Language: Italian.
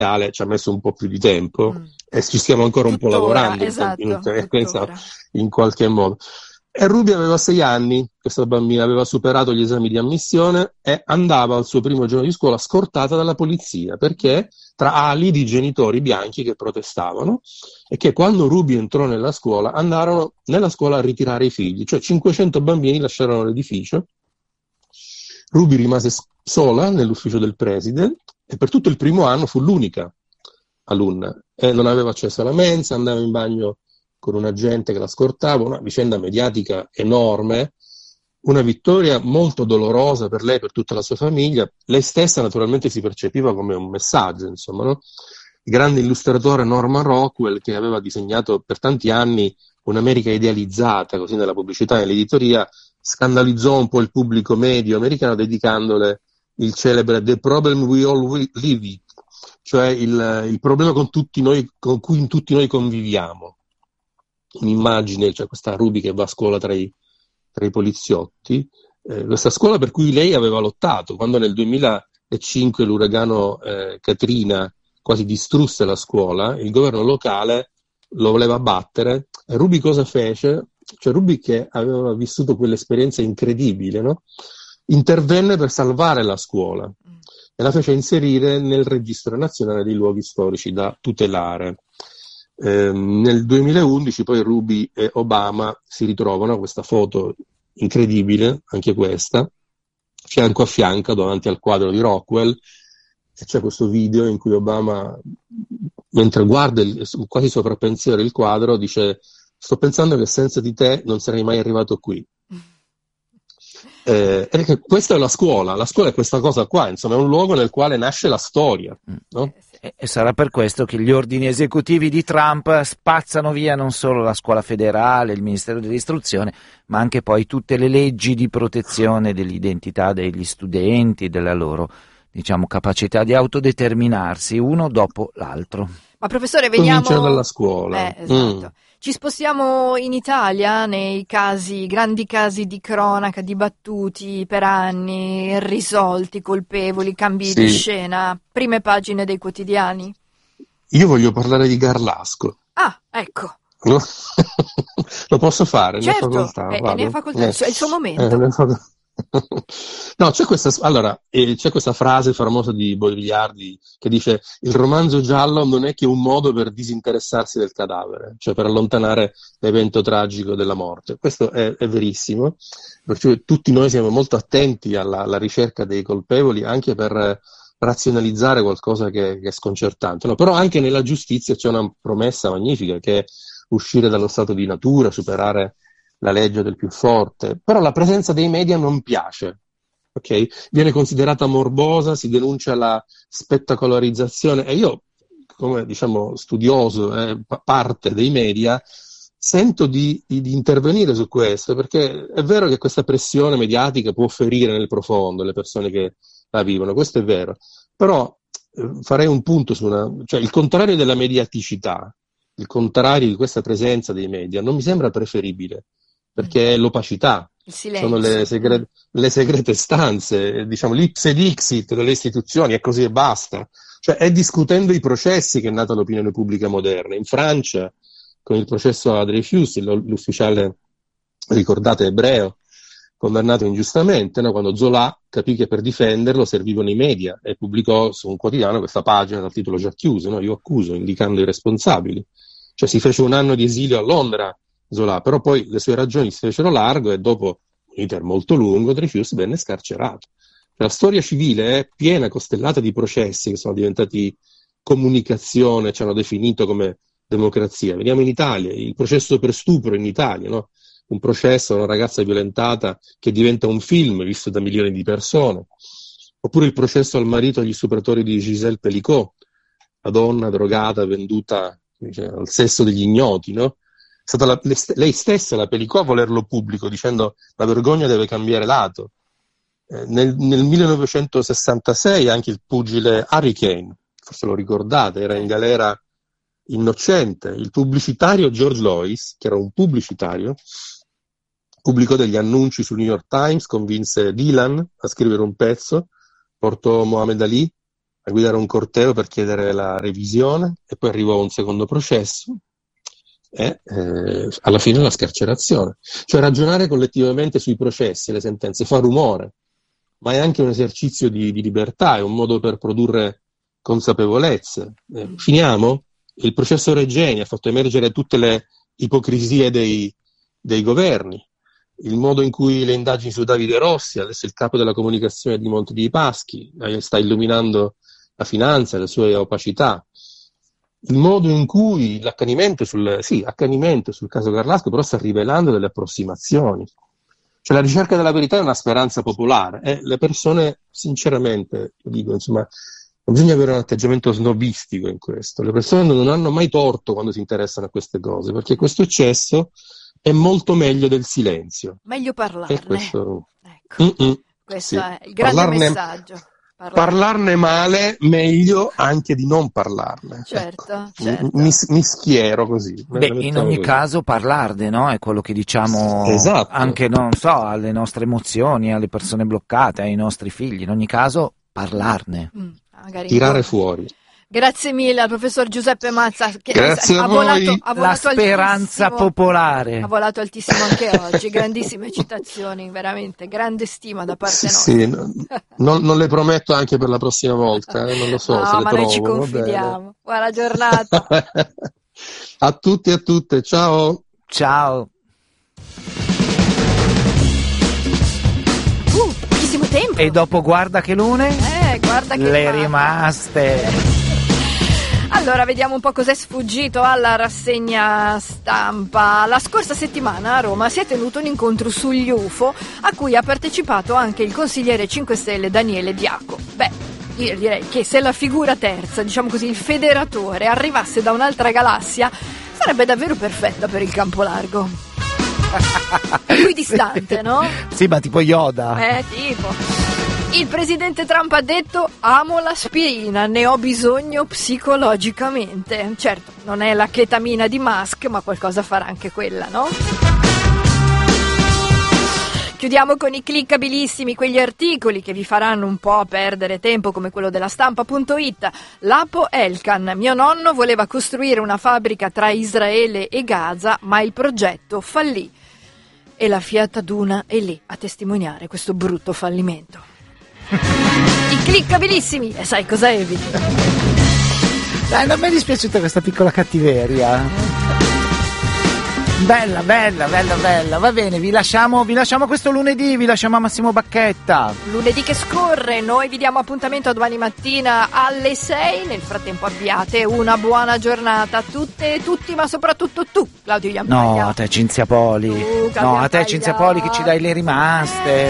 ci ha messo un po' più di tempo e ci stiamo ancora un po' Tuttora, lavorando tuttora. in qualche modo. E Ruby aveva 6 anni, questa bambina aveva superato gli esami di ammissione e andava al suo primo giorno di scuola scortata dalla polizia, perché tra ali di genitori bianchi che protestavano, e che quando Ruby entrò nella scuola andarono nella scuola a ritirare i figli, cioè 500 bambini lasciarono l'edificio. Ruby rimase sola nell'ufficio del preside e per tutto il primo anno fu l'unica alunna e non aveva accesso alla mensa, andava in bagno con un agente che la scortava, una vicenda mediatica enorme, una vittoria molto dolorosa per lei e per tutta la sua famiglia. Lei stessa naturalmente si percepiva come un messaggio, insomma, no? Il grande illustratore Norman Rockwell, che aveva disegnato per tanti anni un'America idealizzata, così nella pubblicità e nell'editoria, scandalizzò un po' il pubblico medio americano dedicandole il celebre The Problem We All Live With, cioè il problema con cui tutti noi conviviamo. Un'immagine, cioè questa Ruby che va a scuola tra i poliziotti, questa scuola per cui lei aveva lottato, quando nel 2005 l'uragano Katrina quasi distrusse la scuola, il governo locale lo voleva abbattere, e Ruby cosa fece? Cioè Ruby, che aveva vissuto quell'esperienza incredibile, no? Intervenne per salvare la scuola e la fece inserire nel registro nazionale dei luoghi storici da tutelare. Nel 2011 poi Ruby e Obama si ritrovano, questa foto incredibile, anche questa, fianco a fianco davanti al quadro di Rockwell, e c'è questo video in cui Obama, mentre guarda quasi sovrappensiero il quadro, dice: sto pensando che senza di te non sarei mai arrivato qui. E questa è la scuola è questa cosa qua, insomma, è un luogo nel quale nasce la storia, no? E sarà per questo che gli ordini esecutivi di Trump spazzano via non solo la scuola federale, il Ministero dell'Istruzione, ma anche poi tutte le leggi di protezione dell'identità degli studenti, della loro, diciamo, capacità di autodeterminarsi uno dopo l'altro. Ma professore, Cominciano dalla scuola. Esatto. Ci spostiamo in Italia nei grandi casi di cronaca, dibattuti per anni, irrisolti, colpevoli, cambi di scena, prime pagine dei quotidiani? Io voglio parlare di Garlasco. Ah, ecco. No? Lo posso fare? Certo, ne ha facoltà, ne ha facoltà, è il suo momento. No, c'è questa frase famosa di Bogliardi che dice: il romanzo giallo non è che un modo per disinteressarsi del cadavere, cioè per allontanare l'evento tragico della morte. Questo è verissimo, perché tutti noi siamo molto attenti alla ricerca dei colpevoli, anche per razionalizzare qualcosa che è sconcertante, no? Però anche nella giustizia c'è una promessa magnifica, che è uscire dallo stato di natura, superare la legge del più forte. Però la presenza dei media non piace, ok? Viene considerata morbosa, si denuncia la spettacolarizzazione, e io, come diciamo studioso, parte dei media, sento di intervenire su questo, perché è vero che questa pressione mediatica può ferire nel profondo le persone che la vivono, questo è vero, però farei un punto cioè il contrario della mediaticità, il contrario di questa presenza dei media non mi sembra preferibile, perché è l'opacità, sono le segrete stanze, diciamo l'ipse dixit delle istituzioni, e così e basta. Cioè è discutendo i processi che è nata l'opinione pubblica moderna. In Francia, con il processo a Dreyfus, l'ufficiale, ricordate, ebreo, condannato ingiustamente, no? Quando Zola capì che per difenderlo servivano i media e pubblicò su un quotidiano questa pagina dal titolo già chiuso, no? Io accuso, indicando i responsabili. Cioè si fece un anno di esilio a Londra Zola, però poi le sue ragioni si fecero largo e dopo un iter molto lungo Dreyfus venne scarcerato. La storia civile è piena, costellata di processi che sono diventati comunicazione, ci hanno definito come democrazia. Veniamo in Italia, il processo per stupro in Italia, no? Un processo a una ragazza violentata che diventa un film visto da milioni di persone. Oppure il processo al marito agli stupratori di Gisèle Pelicot, la donna drogata, venduta al sesso degli ignoti, no? È stata lei stessa, la Pelicot, a volerlo pubblico, dicendo: la vergogna deve cambiare lato. Nel 1966 anche il pugile Harry Kane, forse lo ricordate, era in galera innocente. Il pubblicitario George Lois, che era un pubblicitario, pubblicò degli annunci sul New York Times, convinse Dylan a scrivere un pezzo, portò Muhammad Ali a guidare un corteo per chiedere la revisione, e poi arrivò un secondo processo e alla fine la scarcerazione. Cioè ragionare collettivamente sui processi e le sentenze fa rumore, ma è anche un esercizio di libertà, è un modo per produrre consapevolezze. Finiamo? Il processo Regeni ha fatto emergere tutte le ipocrisie dei governi, il modo in cui le indagini su Davide Rossi, adesso il capo della comunicazione di Monte dei Paschi, sta illuminando la finanza e le sue opacità, il modo in cui l'accanimento sul caso Garlasco però sta rivelando delle approssimazioni. Cioè la ricerca della verità è una speranza popolare e le persone, sinceramente, dico, insomma, non bisogna avere un atteggiamento snobistico in questo. Le persone non hanno mai torto quando si interessano a queste cose, perché questo eccesso è molto meglio del silenzio. Meglio parlarne. E questo... Ecco. Questo è il grande messaggio. Parlarne male, meglio anche di non parlarne. Certo, ecco. certo. Mi schiero così. In ogni caso parlarne, no? È quello che diciamo, esatto. Anche, non so, alle nostre emozioni, alle persone bloccate, ai nostri figli. In ogni caso parlarne. Tirare fuori. Grazie mille al professor Giuseppe Mazza, che Grazie ha a volato, voi. La speranza popolare. Ha volato altissimo anche oggi, grandissime citazioni, veramente, grande stima da parte nostra. Sì, non le prometto anche per la prossima volta, non lo so se le ma trovo. noi ci confidiamo. Buona giornata. A tutti e a tutte, ciao. Ciao. Pochissimo tempo. E dopo guarda che lune? Guarda che le rimaste. Allora, vediamo un po' cos'è sfuggito alla rassegna stampa. La scorsa settimana a Roma si è tenuto un incontro sugli UFO a cui ha partecipato anche il consigliere 5 Stelle Daniele Diaco. Io direi che se la figura terza, diciamo così, il federatore, arrivasse da un'altra galassia, sarebbe davvero perfetta per il campo largo. Equidistante, sì. No? Sì, ma tipo Yoda. Tipo. Il presidente Trump ha detto: amo l'aspirina, ne ho bisogno psicologicamente. Certo, non è la chetamina di Musk, ma qualcosa farà anche quella, no? Chiudiamo con i cliccabilissimi, quegli articoli che vi faranno un po' perdere tempo, come quello della stampa.it. Lapo Elkan: mio nonno voleva costruire una fabbrica tra Israele e Gaza, ma il progetto fallì. E la Fiat Duna è lì a testimoniare questo brutto fallimento. I cliccabilissimi, e sai cosa eviti? Dai, non mi è dispiaciuta questa piccola cattiveria. Bella. Va bene, vi lasciamo questo lunedì, vi lasciamo a Massimo Bacchetta. Lunedì che scorre, noi vi diamo appuntamento a domani mattina alle 6. Nel frattempo abbiate una buona giornata a tutte e tutti, ma soprattutto tu, Claudio Iampaglia. No, a te Cinzia Poli. No, a te Cinzia Poli che ci dai le rimaste.